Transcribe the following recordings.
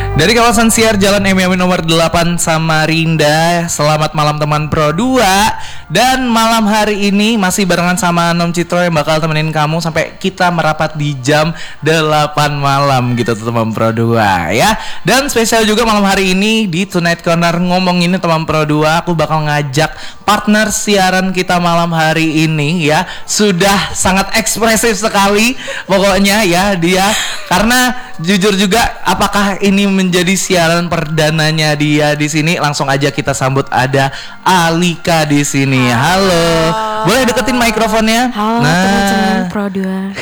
Dari kawasan Siar Jalan Emiamin nomor 8 Samarinda. Selamat malam teman Pro 2. Dan malam hari ini masih barengan sama Nom Citro yang bakal temenin kamu sampai kita merapat di jam 8 malam gitu teman Pro 2 ya. Dan spesial juga malam hari ini di Tonight Corner ngomongin teman Pro 2, aku bakal ngajak partner siaran kita malam hari ini ya. Sudah sangat ekspresif sekali pokoknya ya dia, karena jujur juga apakah ini menjadi siaran perdananya dia di sini. Langsung aja kita sambut, ada Alika di sini. Halo. Boleh deketin mikrofonnya? Halo, teman-teman Pro 2.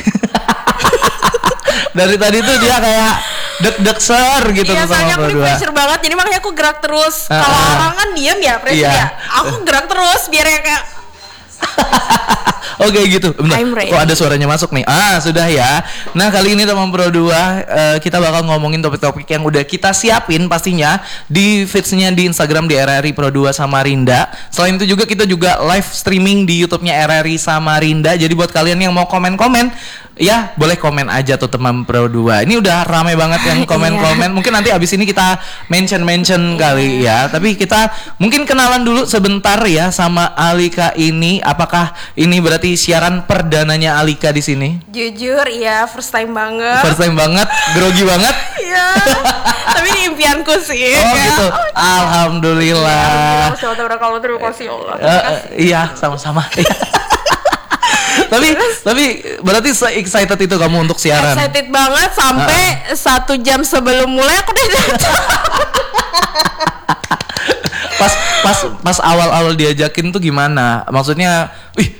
Dari tadi tuh dia kayak deg-deg gitu. Iya, soalnya aku di pressure banget, jadi makanya aku gerak terus. Kalau orang kan diem ya, pressure ya. Aku gerak terus biar kayak Oke gitu. Bentar. Oh, ada suaranya masuk nih. Sudah ya. Nah, kali ini teman Pro 2 kita bakal ngomongin topik-topik yang udah kita siapin pastinya di feeds-nya di Instagram di RRI Pro 2 Samarinda. Selain itu juga kita juga live streaming di YouTube-nya RRI Samarinda. Jadi buat kalian yang mau komen-komen, ya boleh komen aja tuh teman Pro 2. Ini udah ramai banget yang komen-komen. Mungkin nanti abis ini kita mention kali ya. Tapi kita mungkin kenalan dulu sebentar ya sama Alika ini. Apakah ini berarti siaran perdananya Alika di sini? Jujur ya, first time banget. First time banget, grogi banget. Iya. Tapi ini impianku sih. Oh gitu. Alhamdulillah. Terima kasih Allah. Iya, sama-sama. Tapi berarti se-excited itu kamu untuk siaran? Excited banget sampai 1 jam sebelum mulai aku udah datang. Pas awal-awal diajakin tuh gimana? Maksudnya,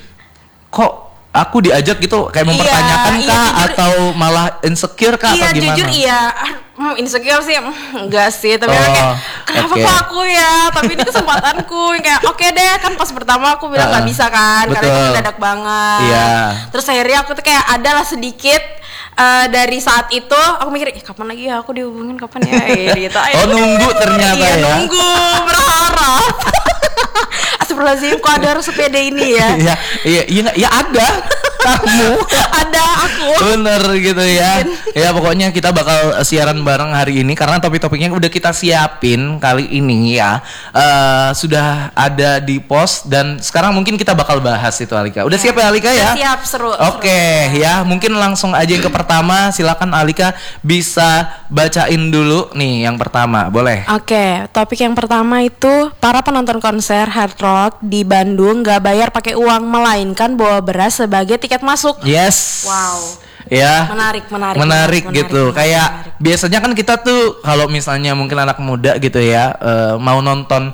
kok aku diajak gitu, kayak mempertanyakan kah atau malah insecure kah atau gimana? Jujur insecure sih enggak sih, tapi kayak kenapa kok aku ya, tapi ini kesempatanku kayak oke deh, kan pas pertama aku bilang nggak bisa kan, karena itu mendadak banget. Terus akhirnya aku tuh kayak adalah sedikit dari saat itu aku mikir kapan lagi ya aku dihubungin, kapan ya gitu. Nunggu ternyata ya. Nunggu berharap. Astagfirullahaladzim, kok ada harus sepeda ini ya? Iya ada. Kamu ada aku. Bener gitu ya. Ya pokoknya kita bakal siaran bareng hari ini karena topik-topiknya udah kita siapin kali ini ya. Sudah ada di post dan sekarang mungkin kita bakal bahas itu Alika. Udah siap ya Alika ya? Siap, seru. Oke ya, mungkin langsung aja yang ke pertama. Silakan Alika bisa bacain dulu nih yang pertama, boleh? Oke, topik yang pertama itu para penonton konser hard rock di Bandung gak bayar pakai uang melainkan bawa beras sebagai tiket masuk. Yes. Wow. Ya. Menarik gitu. Kayak biasanya kan kita tuh kalau misalnya mungkin anak muda gitu ya, mau nonton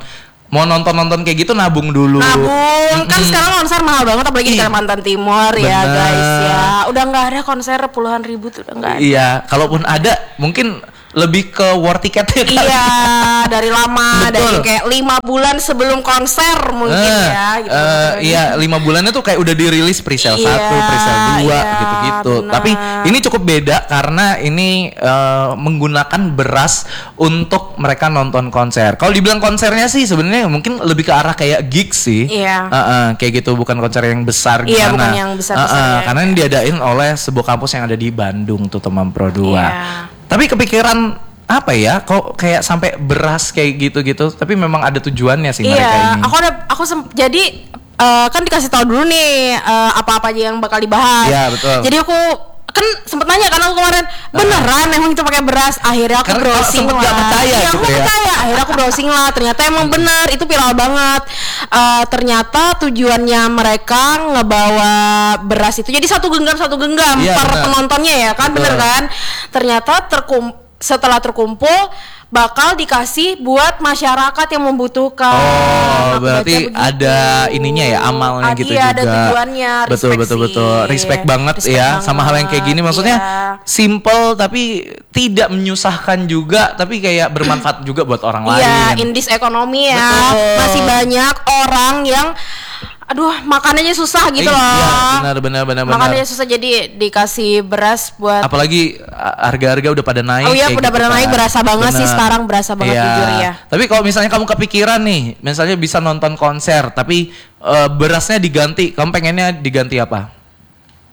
kayak gitu nabung dulu. Kan sekarang konser mahal banget apalagi di Kalimantan Timur. Bener. Ya guys ya. Udah nggak ada konser puluhan ribu tuh, udah nggak ada. Iya, kalaupun ada mungkin lebih ke war tiketnya kan? Iya, dari lama. Betul. Dari kayak 5 bulan sebelum konser mungkin ya gitu. Iya, 5 bulannya tuh kayak udah dirilis presale 1, presale 2 gitu-gitu. Bener. Tapi ini cukup beda karena ini menggunakan beras untuk mereka nonton konser. Kalau dibilang konsernya sih sebenarnya mungkin lebih ke arah kayak gigs sih. Iya. Kayak gitu, bukan konser yang besar gimana. Iya, bukan yang besar-besar. Karena ini diadain oleh sebuah kampus yang ada di Bandung tuh teman Pro 2. Iya. Tapi kepikiran apa ya, kok kayak sampai beras kayak gitu-gitu, tapi memang ada tujuannya sih mereka ini. Jadi kan dikasih tahu dulu nih apa-apa aja yang bakal dibahas. Iya, betul. Jadi aku kan sempet nanya kan aku kemarin, beneran emang itu pakai beras? Akhirnya aku browsing lah. Gak percaya aku percaya. Akhirnya aku browsing lah, ternyata emang bener, itu viral banget. Ternyata tujuannya mereka ngebawa beras itu jadi satu genggam per penontonnya ya kan, bener kan? Ternyata setelah terkumpul bakal dikasih buat masyarakat yang membutuhkan. Berarti ada ininya ya, amalnya gitu juga. Iya, ada tujuannya. Betul. Respect banget ya sama hal yang kayak gini. Maksudnya simple tapi tidak menyusahkan juga, tapi kayak bermanfaat juga buat orang lain. Iya, in this ekonomi ya. Betul. Masih banyak orang yang makanannya susah gitu loh. Iya, benar. Makanannya susah, jadi dikasih beras buat. Apalagi harga-harga udah pada naik. Udah gitu pada naik, berasa banget sih sekarang, berasa banget jujur ya. Tapi kalau misalnya kamu kepikiran nih, misalnya bisa nonton konser, tapi berasnya diganti, kamu pengennya diganti apa?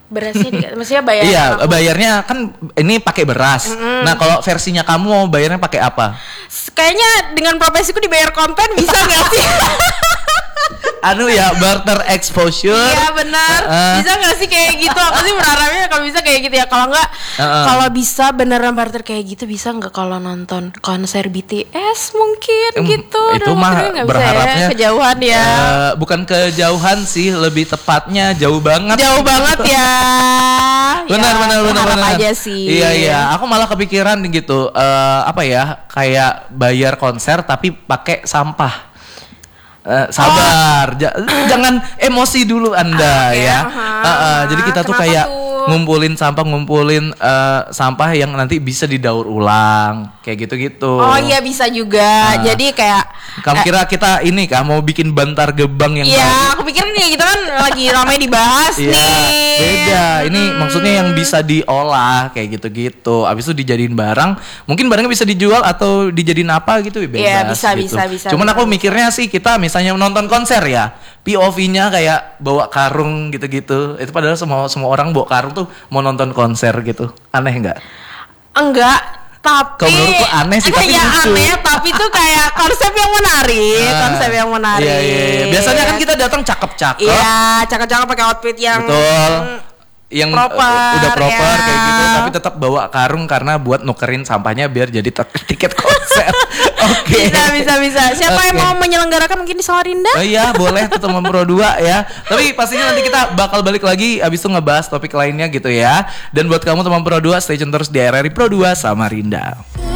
Berasnya maksudnya bayar? Iya, bayarnya kan ini pakai beras. Nah, kalau versinya kamu mau bayarnya pakai apa? Kayaknya dengan profesiku dibayar konten bisa nggak sih? Anu ya, barter exposure. Iya benar. Bisa nggak sih kayak gitu? Aku sih berharapnya kalau bisa kayak gitu ya. Kalau nggak, kalau bisa beneran barter kayak gitu, bisa nggak kalau nonton konser BTS mungkin gitu? Itu mah berharapnya ya, kejauhan ya. Bukan kejauhan sih, lebih tepatnya jauh banget. Jauh banget ya. Benar. Aja sih. Iya. Aku malah kepikiran gitu. Apa ya? Kayak bayar konser tapi pakai sampah. Sabar, jangan emosi dulu Anda ya. Jadi kita tuh kayak ngumpulin sampah yang nanti bisa didaur ulang kayak gitu-gitu. Oh iya bisa juga. Jadi kayak kamu kira kita ini kan mau bikin bantar gebang yang iya, aku pikir nih kita kan lagi ramai dibahas nih. Beda. Ini maksudnya yang bisa diolah kayak gitu-gitu. Abis itu dijadiin barang, mungkin barangnya bisa dijual atau dijadiin apa gitu bebas. Iya, bisa. Bisa. Cuman aku mikirnya sih kita misalnya nonton konser ya, POV-nya kayak bawa karung gitu-gitu. Itu padahal semua orang bawa karung tuh mau nonton konser gitu. Aneh nggak? Enggak, tapi kalau menurutku aneh sih, tapi ya lucu. aneh, tapi tuh kayak konsep yang menarik, Iya. Biasanya kan kita datang cakep-cakep. Iya, cakep-cakep pakai outfit yang betul. Yang proper, udah proper ya. kayak gitu, tapi tetap bawa karung karena buat nukerin sampahnya biar jadi tiket konser. Oke. Bisa. Siapa yang mau menyelenggarakan mungkin di Samarinda? Oh iya, boleh tuh teman Pro 2 ya. Tapi pastinya nanti kita bakal balik lagi abis itu ngebahas topik lainnya gitu ya. Dan buat kamu teman Pro 2, stay tune terus di RRI Pro 2 Samarinda.